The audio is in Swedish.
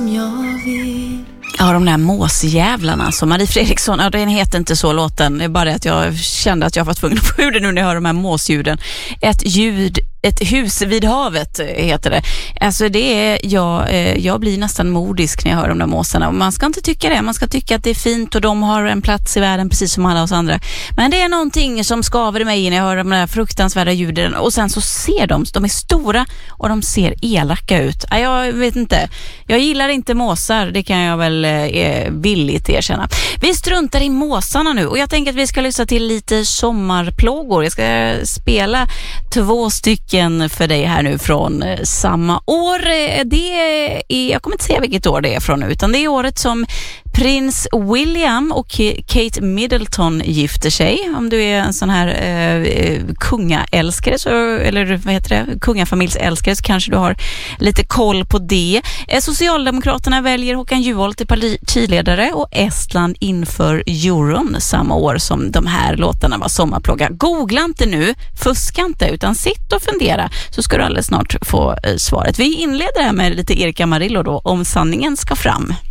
Jag vill. Ja, de där måsjävlarna som Marie Fredriksson, ja, den heter inte så låten. Det är bara det att jag kände att jag var tvungen att få ur det nu när jag hör de här måsljuden. Ett hus vid havet heter det. Alltså det är, jag blir nästan modisk när jag hör de där måsarna. Och man ska inte tycka det, man ska tycka att det är fint och de har en plats i världen precis som alla oss andra. Men det är någonting som skaver i mig när jag hör de där fruktansvärda ljuden. Och sen så ser de är stora och de ser elaka ut. Jag vet inte, jag gillar inte måsar, det kan jag väl villigt erkänna. Vi struntar i måsarna nu och jag tänker att vi ska lyssna till lite sommarplågor. Jag ska spela 2 stycken för dig här nu från samma år. Jag kommer inte säga vilket år det är från nu, utan det är året som prins William och Kate Middleton gifter sig. Om du är en sån här kungaälskare eller vad heter det? Kungafamiljsälskare, så kanske du har lite koll på det. Socialdemokraterna väljer Håkan Juholt till partiledare och Estland inför euron samma år som de här låtarna var sommarplåga. Googla inte nu, fuska inte, utan sitt och fundera så ska du alldeles snart få svaret. Vi inleder här med lite Erika Marillo då, om sanningen ska fram.